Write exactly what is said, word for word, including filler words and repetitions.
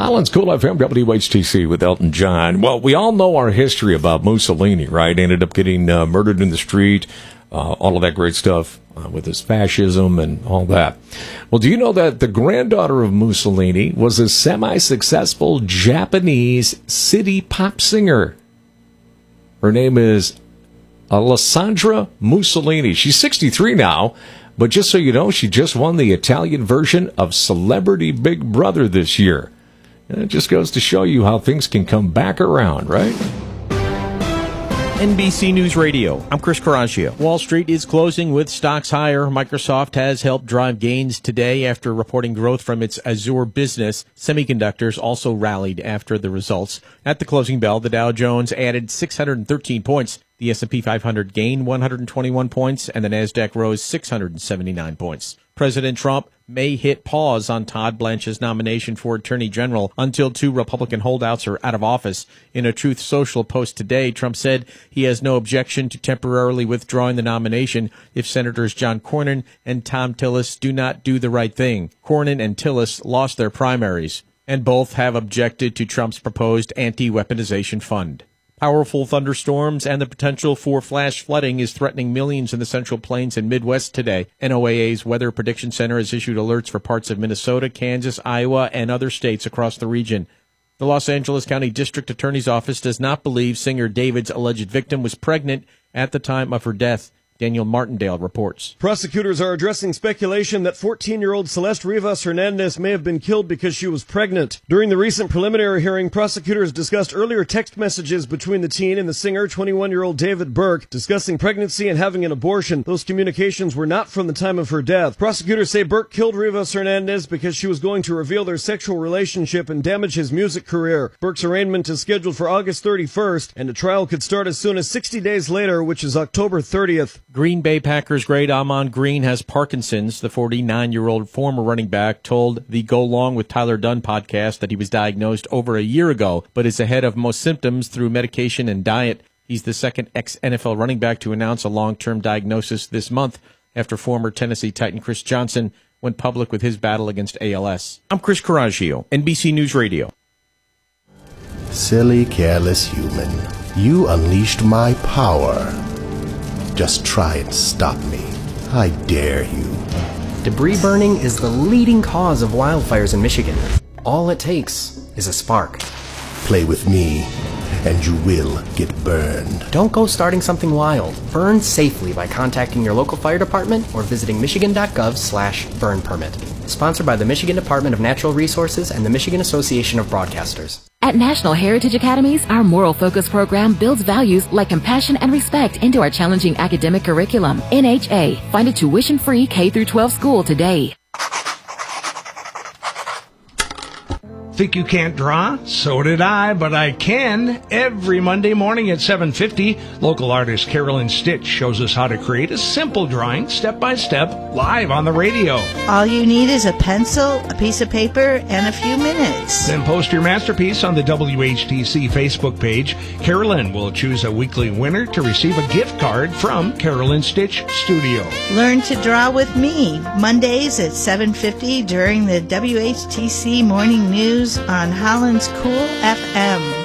Highlands Cool F M, W H T C with Elton John. Well, we all know our history about Mussolini, right? Ended up getting uh, murdered in the street, uh, all of that great stuff uh, with his fascism and all that. Well, do you know that the granddaughter of Mussolini was a semi-successful Japanese city pop singer? Her name is Alessandra Mussolini. She's sixty-three now. But just so you know, she just won the Italian version of Celebrity Big Brother this year. And it just goes to show you how things can come back around, right? N B C News Radio, I'm Chris Coraggio. Wall Street is closing with stocks higher. Microsoft has helped drive gains today after reporting growth from its Azure business. Semiconductors also rallied after the results. At the closing bell, the Dow Jones added six hundred thirteen points. The S and P five hundred gained one hundred twenty-one points, and the Nasdaq rose six hundred seventy-nine points. President Trump may hit pause on Todd Blanche's nomination for Attorney General until two Republican holdouts are out of office. In a Truth Social post today, Trump said he has no objection to temporarily withdrawing the nomination if Senators John Cornyn and Thom Tillis do not do the right thing. Cornyn and Tillis lost their primaries, and both have objected to Trump's proposed anti-weaponization fund. Powerful thunderstorms and the potential for flash flooding is threatening millions in the Central Plains and Midwest today. N O A A's Weather Prediction Center has issued alerts for parts of Minnesota, Kansas, Iowa, and other states across the region. The Los Angeles County District Attorney's Office does not believe singer David's alleged victim was pregnant at the time of her death. Daniel Martindale reports. Prosecutors are addressing speculation that fourteen-year-old Celeste Rivas Hernandez may have been killed because she was pregnant. During the recent preliminary hearing, prosecutors discussed earlier text messages between the teen and the singer, twenty-one-year-old David Burke, discussing pregnancy and having an abortion. Those communications were not from the time of her death. Prosecutors say Burke killed Rivas Hernandez because she was going to reveal their sexual relationship and damage his music career. Burke's arraignment is scheduled for August thirty-first, and a trial could start as soon as sixty days later, which is October thirtieth. Green Bay Packers great Ahman Green has Parkinson's. The forty-nine-year-old former running back told the Go Long with Tyler Dunn podcast that he was diagnosed over a year ago, but is ahead of most symptoms through medication and diet. He's the second ex-N F L running back to announce a long-term diagnosis this month after former Tennessee Titan Chris Johnson went public with his battle against A L S. I'm Chris Coraggio, N B C News Radio. Silly, careless human. You unleashed my power. Just try and stop me. I dare you. Debris burning is the leading cause of wildfires in Michigan. All it takes is a spark. Play with me, and you will get burned. Don't go starting something wild. Burn safely by contacting your local fire department or visiting michigan.gov slash burn permit. Sponsored by the Michigan Department of Natural Resources and the Michigan Association of Broadcasters. At National Heritage Academies, our moral focus program builds values like compassion and respect into our challenging academic curriculum. N H A. Find a tuition-free K through twelve school today. Think you can't draw? So did I, but I can. Every Monday morning at seven fifty, local artist Carolyn Stitch shows us how to create a simple drawing, step by step, live on the radio. All you need is a pencil, a piece of paper, and a few minutes. Then post your masterpiece on the W H T C Facebook page. Carolyn will choose a weekly winner to receive a gift card from Carolyn Stitch Studio. Learn to draw with me, Mondays at seven fifty during the W H T C Morning News on Highlands Cool F M.